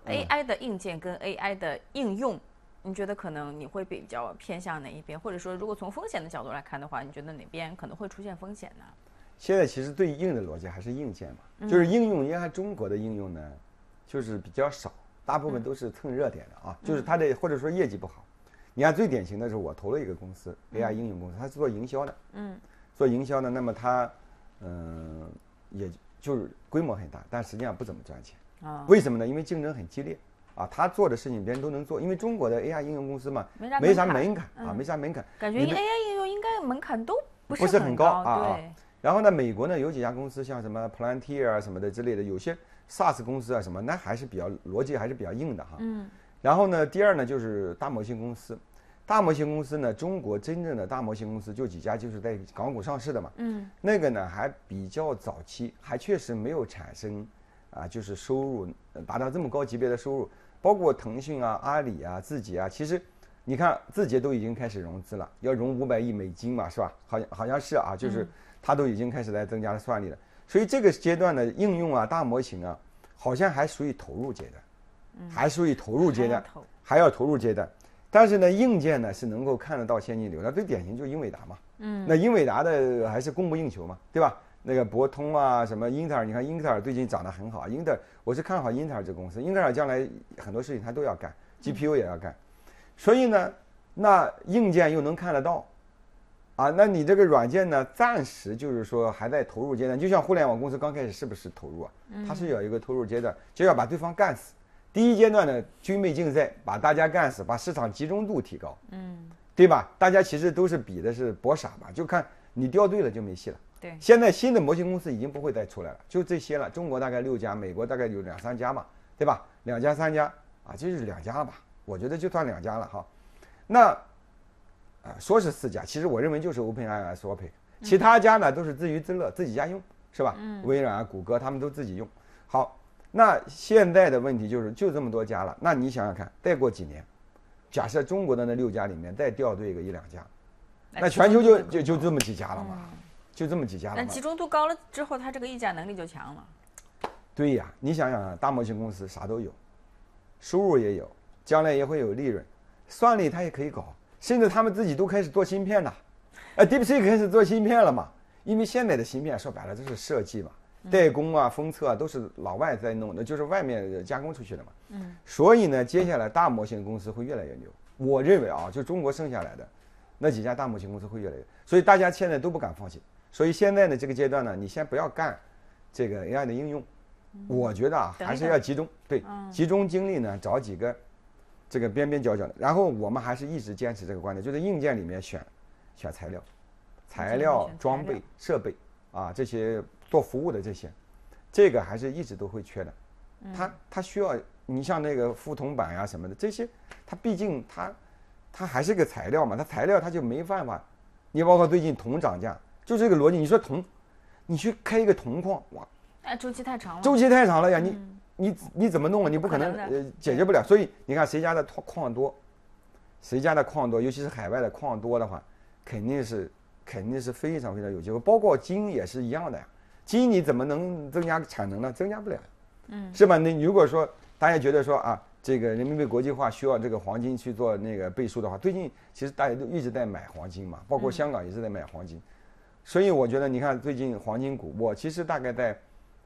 AI 的硬件跟 AI 的应用，你觉得可能你会比较偏向哪一边？或者说，如果从风险的角度来看的话，你觉得哪边可能会出现风险呢？ 现在其实最硬的逻辑还是硬件嘛，就是应用，你看中国的应用呢，就是比较少，大部分都是蹭热点的啊，就是它的或者说业绩不好。你看最典型的是我投了一个公司，AI 应用公司，它是做营销的，做营销的，那么它也就是规模很大，但实际上不怎么赚钱。为什么呢？因为竞争很激烈啊，他做的事情别人都能做，因为中国的 AI 应用公司嘛，没啥门槛啊，没啥门槛。 感觉 AI 应用应该门槛都不是很高啊。 对。然后呢，美国呢有几家公司，像什么 Palantir 啊什么的之类的，有些 SaaS 公司啊什么，那还是比较逻辑还是比较硬的哈。然后呢，第二呢就是大模型公司。大模型公司呢，中国真正的大模型公司就几家，就是在港股上市的嘛。那个呢还比较早期，还确实没有产生就是收入达到这么高级别的收入。包括腾讯啊、阿里啊、字节啊，其实你看字节都已经开始融资了，要融500亿美金嘛，是吧？好像是啊，就是它都已经开始在增加了算力了。所以这个阶段的应用啊、大模型啊，好像还属于投入阶段，还属于投入阶段，还要投入阶段。但是呢，硬件呢是能够看得到现金流，那最典型就是英伟达嘛。那英伟达的还是供不应求嘛，对吧？那个博通啊，什么英特尔，你看英特尔最近涨得很好，英特尔我是看好英特尔这个公司，英特尔将来很多事情它都要干 ，GPU 也要干，所以呢，那硬件又能看得到，那你这个软件呢，暂时就是说还在投入阶段，就像互联网公司刚开始是不是投入啊？它是有一个投入阶段，就要把对方干死。第一阶段呢，军备竞赛，把大家干死，把市场集中度提高，对吧？大家其实都是比的是搏傻嘛，就看你掉队了就没戏了。 对， 现在新的模型公司已经不会再出来了，就这些了。中国大概6家，美国大概有2、3家嘛，对吧？2家3家啊，这就是2家了吧？我觉得就算2家了哈。那说是4家，其实我认为就是 OpenAI、Anthropic，其他家呢都是自娱自乐，自己家用，是吧？微软啊、谷歌他们都自己用。好，那现在的问题就是就这么多家了，那你想想看，再过几年，假设中国的那6家里面再掉队个1、2家，那全球就这么几家了嘛？就这么几家了。 但集中度高了之后，它这个议价能力就强了。 对呀，你想想啊，大模型公司啥都有，收入也有，将来也会有利润，算力它也可以搞，甚至他们自己都开始做芯片了。DeepSeek 开始做芯片了嘛？因为现在的芯片说白了都是设计嘛，代工啊、封测啊都是老外在弄的，就是外面加工出去的嘛。所以呢，接下来大模型公司会越来越牛。我认为啊，就中国剩下来的那几家大模型公司会越来越，所以大家现在都不敢放弃。所以现在呢，这个阶段呢，你先不要干这个 AI 的应用，我觉得还是要集中，对，集中精力呢，找几个这个边边角角的。然后我们还是一直坚持这个观点，就是硬件里面选材料、装备、设备这些做服务的这个还是一直都会缺的。它需要你像那个覆铜板呀什么的这些，它毕竟它还是个材料嘛，它材料它就没办法。你包括最近铜涨价。就这个逻辑，你说铜，你去开一个铜矿，哇， 周期太长了。 周期太长了呀，你怎么弄啊？你不可能解决不了。所以你看谁家的矿多，尤其是海外的矿多的话，肯定是非常非常有机会。包括金也是一样的呀，金你怎么能增加产能呢？增加不了，是吧？你如果说大家觉得说这个人民币国际化需要这个黄金去做那个背书的话，最近其实大家都一直在买黄金嘛，包括香港也是在买黄金。所以我觉得，你看最近黄金股，我其实大概在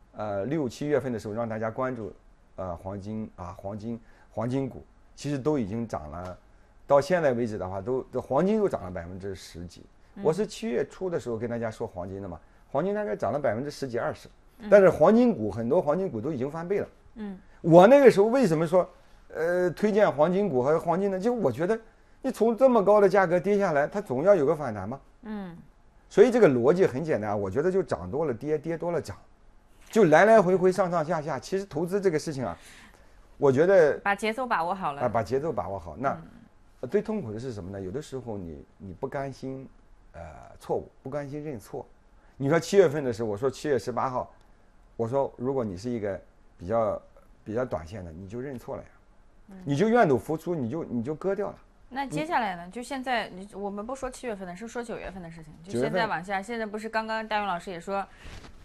6、7月份的时候让大家关注黄金股，其实都已经涨了，到现在为止的话，黄金都涨了10%几。我是7月初的时候跟大家说黄金的嘛，黄金大概涨了10几20%，但是很多黄金股都已经翻倍了。我那个时候为什么说推荐黄金股和黄金呢？就我觉得你从这么高的价格跌下来，它总要有个反弹嘛。所以这个逻辑很简单，我觉得就涨多了跌，跌多了涨，就来来回回上上下下。其实投资这个事情我觉得把节奏把握好了把节奏把握好。那最痛苦的是什么呢？有的时候你不甘心错误，不甘心认错。你说7月份的时候，我说7月18号，我说如果你是一个比较短线的，你就认错了呀，你就愿赌服输，你就割掉了。 那接下来呢？就现在，我们不说7月份的，是说9月份的事情。就现在往下，现在不是刚刚大勇老师也说，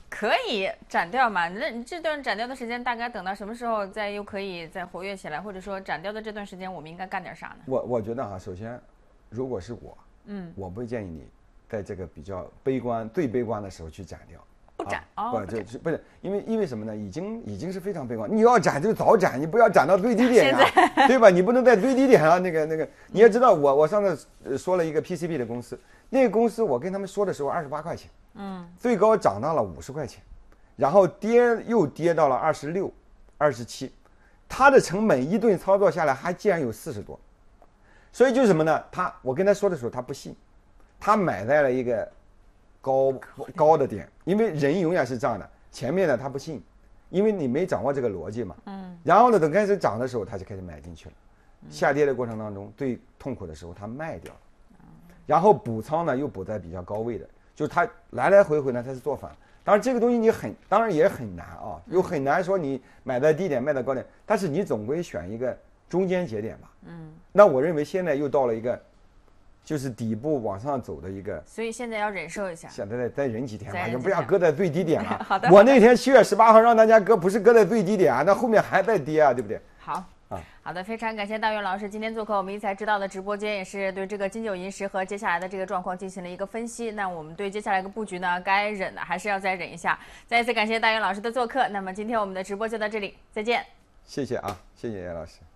可以斩掉嘛？那你这段斩掉的时间大概等到什么时候又可以再活跃起来？或者说斩掉的这段时间我们应该干点啥呢？ 我觉得哈，首先，如果是我不会建议你在这个比较最悲观的时候去斩掉。 不斩不是因为什么呢？已经是非常悲观。你要斩就早斩，你不要斩到最低点呀，对吧？你不能在最低点上那个。你也知道我上次说了一个 PCB 的公司，那个公司我跟他们说的时候28块钱，最高涨到了50块钱，然后又跌到了26、27，它的成本一顿操作下来还竟然有40多，所以就是什么呢？我跟他说的时候他不信，他买在了一个高的点，因为人永远是这样的，前面呢他不信，因为你没掌握这个逻辑嘛。然后呢，等开始涨的时候，他就开始买进去了。下跌的过程当中，最痛苦的时候他卖掉了，然后补仓呢又补在比较高位的，就是他来来回回呢他是做反。当然这个东西当然也很难啊，又很难说你买在低点卖在高点，但是你总归选一个中间节点吧。那我认为现在又到了一个。就是底部往上走的一个， 所以现在要忍受一下， 现在再忍几天吧，就不要搁在最低点了。 好的。 我那天7月18号让大家不是搁在最低点啊，那后面还在跌啊，对不对？ 好的，非常感谢大元老师今天做客我们一才知道的直播间，也是对这个金九银十和接下来的这个状况进行了一个分析。那我们对接下来一个布局呢，该忍的还是要再忍一下。再一次感谢大元老师的做客。那么今天我们的直播就到这里，再见。 谢谢啊，谢谢叶老师。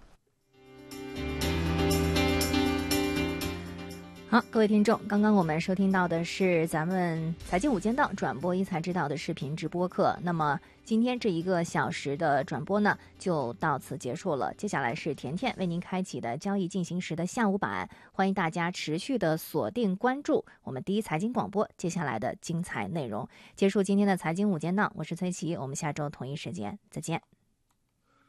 好，各位听众，刚刚我们收听到的是咱们财经午间档转播一才知道的视频直播课。那么今天这1个小时的转播呢，就到此结束了。接下来是甜甜为您开启的交易进行时的下午版，欢迎大家持续的锁定关注我们第一财经广播接下来的精彩内容。结束今天的财经午间档，我是崔琦，我们下周同一时间再见。